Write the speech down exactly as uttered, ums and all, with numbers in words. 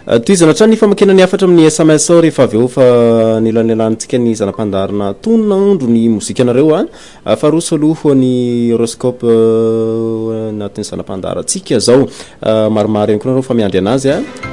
toizana trany famakena ny afatra amin'ny S M S rehefa avy eo fa nilanelantsika ny zanam-pandarina tonona andro ny mozika nareo a faroso aloha ny horoscope anatin'ny zanam-pandarantsika zao maromaro ihany koa nareo fa miandry anazy a